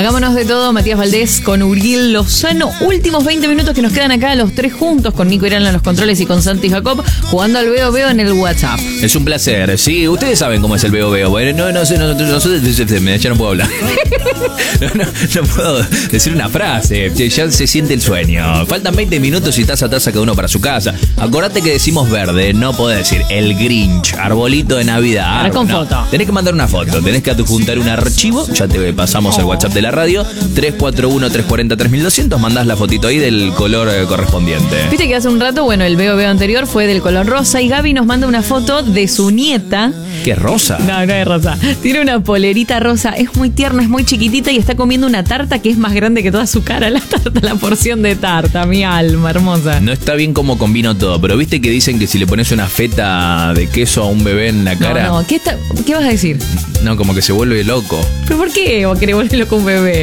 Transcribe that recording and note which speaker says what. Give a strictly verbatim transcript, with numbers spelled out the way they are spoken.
Speaker 1: Hagámonos de todo, Matías Valdés con Uriel Lozano. Últimos veinte minutos que nos quedan acá los tres juntos, con Nico Irán en los controles y con Santi Jacob, jugando al Veo Veo en el WhatsApp.
Speaker 2: Es un placer, sí, ustedes saben cómo es el Veo Veo. Bueno, no, no sé, no, no, no, no, ya no puedo hablar. No, no, no puedo decir una frase, ya se siente el sueño. Faltan veinte minutos y taza a taza cada uno para su casa. Acordate que decimos verde, no podés decir el Grinch, arbolito de Navidad.
Speaker 1: Ahora con
Speaker 2: no,
Speaker 1: foto.
Speaker 2: Tenés que mandar una foto, tenés que adjuntar un archivo, ya te pasamos el WhatsApp de la radio, tres cuatro uno, tres cuatro cero, tres mil doscientos, mandás la fotito ahí del color eh, correspondiente.
Speaker 1: Viste que hace un rato, bueno, el Veo Veo anterior fue del color rosa y Gaby nos manda una foto de su nieta.
Speaker 2: ¿Qué es rosa?
Speaker 1: No, no es rosa. Tiene una polerita rosa, es muy tierna, es muy chiquitita y está comiendo una tarta que es más grande que toda su cara. La tarta, la porción de tarta, mi alma hermosa.
Speaker 2: No está bien cómo combino todo, pero viste que dicen que si le pones una feta de queso a un bebé en la cara...
Speaker 1: No, no, ¿qué, está, ¿qué vas a decir?
Speaker 2: No, como que se vuelve loco.
Speaker 1: ¿Pero por qué vos querés volver loco un bebé?